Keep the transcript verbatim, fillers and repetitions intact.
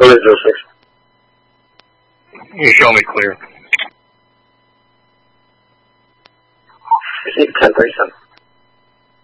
Clear zero six. You show me clear. Receive ten thirty-seven.